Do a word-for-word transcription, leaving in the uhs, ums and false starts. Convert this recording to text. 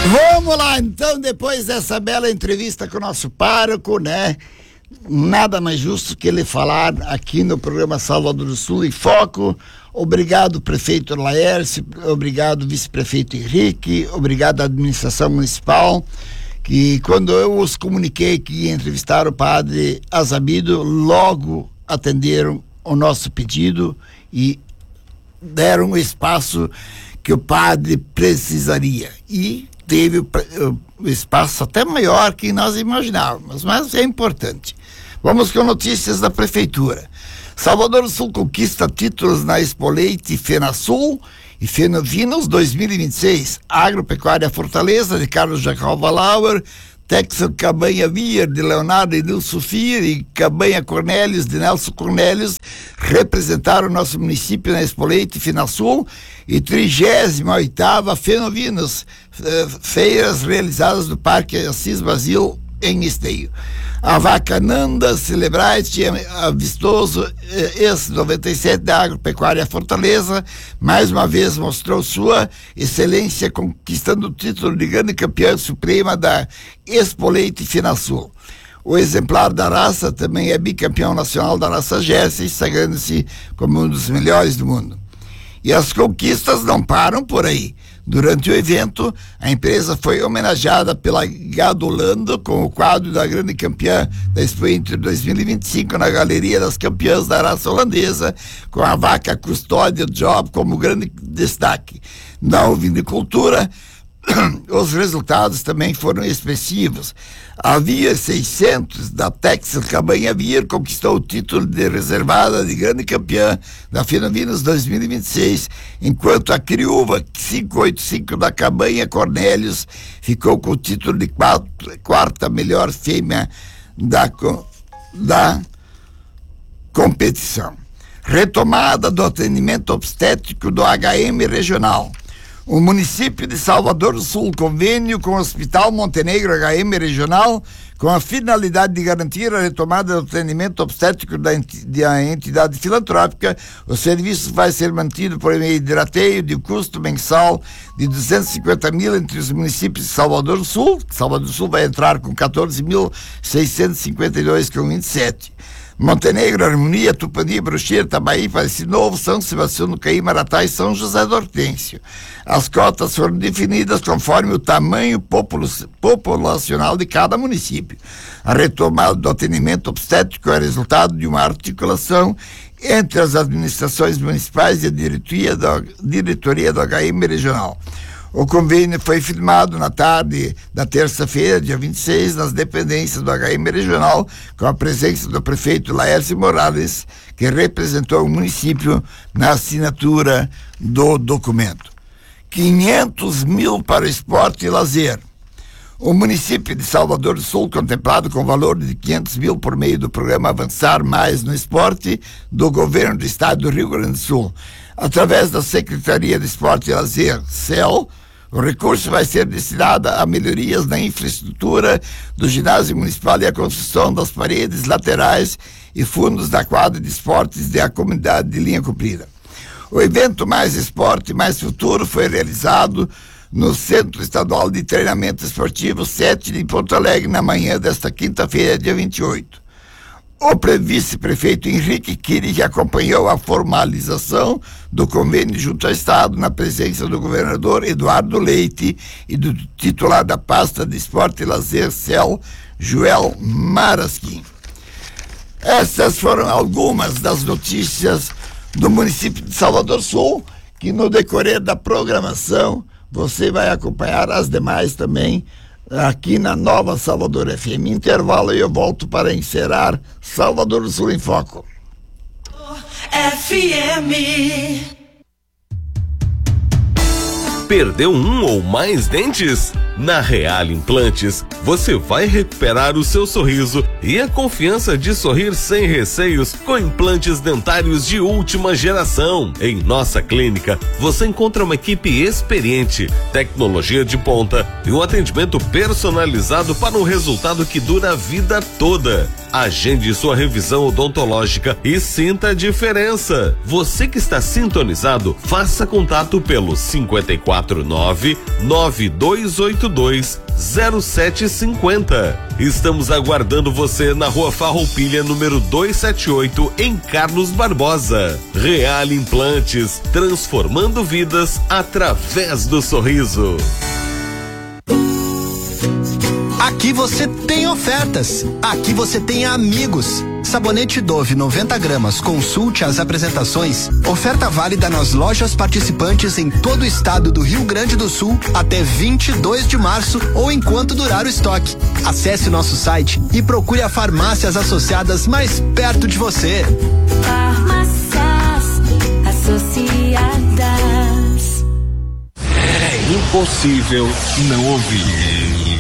Vamos lá, então, depois dessa bela entrevista com o nosso pároco, né? Nada mais justo que ele falar aqui no programa Salvador do Sul em Foco. Obrigado, prefeito Laércio, obrigado, vice-prefeito Henrique, obrigado à administração municipal, que quando eu os comuniquei que ia entrevistar o padre Azabido, logo atenderam o nosso pedido e deram o espaço que o padre precisaria. E teve o, o espaço até maior que nós imaginávamos, mas é importante. Vamos com notícias da prefeitura. Salvador do Sul conquista títulos na Expo Leite FenaSul e Fenovinos dois mil e vinte e seis. Agropecuária Fortaleza, de Carlos Jacob Lauer, Texel Cabanha Vier, de Leonardo e Nilson Fier, e Cabanha Cornélios, de Nelson Cornélios, representaram o nosso município na Expo Leite FenaSul e trigésima oitava Fenovinos, feiras realizadas no Parque Assis Brasil, em Esteio. A Vaca Nanda Celebrite, vistoso esse noventa e sete da Agropecuária Fortaleza, mais uma vez mostrou sua excelência, conquistando o título de grande campeã suprema da Expo Leite FenaSul. O exemplar da raça também é bicampeão nacional da raça Jersey, sagrando-se como um dos melhores do mundo. E as conquistas não param por aí. Durante o evento, a empresa foi homenageada pela Gadolando com o quadro da grande campeã da Expo Inter dois mil e vinte e cinco na Galeria das Campeãs da Raça Holandesa, com a vaca Custódia Job como grande destaque. Na ovinicultura, os resultados também foram expressivos. A Vier seiscentos da Texel Cabanha Vier conquistou o título de reservada de grande campeã da Fenovinos dois mil e vinte e seis, enquanto a Criúva quinhentos e oitenta e cinco da Cabanha Cornélios ficou com o título de quatro, quarta melhor fêmea da, da competição. Retomada do atendimento obstétrico do H M regional. O município de Salvador do Sul, convênio com o Hospital Montenegro H M Regional, com a finalidade de garantir a retomada do atendimento obstétrico da entidade filantrópica. O serviço vai ser mantido por meio de rateio de custo mensal de duzentos e cinquenta mil entre os municípios de Salvador do Sul. Salvador do Sul vai entrar com quatorze mil seiscentos e cinquenta e dois vírgula vinte e sete. Montenegro, Harmonia, Tupani, Bruxeira, Tabaí, Pareci Novo, São Sebastião do Caí, Maratá e São José do Hortêncio. As cotas foram definidas conforme o tamanho populacional de cada município. A retomada do atendimento obstétrico é resultado de uma articulação entre as administrações municipais e a diretoria do, diretoria do H M regional. O convênio foi firmado na tarde da terça-feira, dia vinte e seis, nas dependências do H M regional, com a presença do prefeito Laércio Morales, que representou o município na assinatura do documento. quinhentos mil para o esporte e lazer. O município de Salvador do Sul, contemplado com valor de quinhentos mil por meio do programa Avançar Mais no Esporte do governo do estado do Rio Grande do Sul, através da Secretaria de Esporte e Lazer, C E L, o recurso vai ser destinado a melhorias na infraestrutura do ginásio municipal e a construção das paredes laterais e fundos da quadra de esportes da comunidade de Linha Comprida. O evento Mais Esporte Mais Futuro foi realizado no Centro Estadual de Treinamento Esportivo sete de Porto Alegre, na manhã desta quinta-feira, dia vinte e oito. O vice-prefeito Henrique Kiri acompanhou a formalização do convênio junto ao Estado, na presença do governador Eduardo Leite e do titular da pasta de Esporte e Lazer, C E L, Joel Marasquim. Essas foram algumas das notícias do município de Salvador Sul, que no decorrer da programação você vai acompanhar as demais também aqui na Nova Salvador F M. Intervalo e eu volto para encerrar Salvador do Sul em Foco. F M. Perdeu um ou mais dentes? Na Real Implantes, você vai recuperar o seu sorriso e a confiança de sorrir sem receios com implantes dentários de última geração. Em nossa clínica, você encontra uma equipe experiente, tecnologia de ponta e um atendimento personalizado para um resultado que dura a vida toda. Agende sua revisão odontológica e sinta a diferença. Você que está sintonizado, faça contato pelo cinquenta e quatro nove, nove dois oito dois, zero sete cinco zero. Estamos aguardando você na Rua Farroupilha, número duzentos e setenta e oito, em Carlos Barbosa. Real Implantes, transformando vidas através do sorriso. Aqui você tem ofertas, aqui você tem amigos. Sabonete Dove noventa gramas, consulte as apresentações. Oferta válida nas lojas participantes em todo o estado do Rio Grande do Sul até vinte e dois de março ou enquanto durar o estoque. Acesse nosso site e procure a farmácias associadas mais perto de você. Farmácias Associadas. É impossível não ouvir.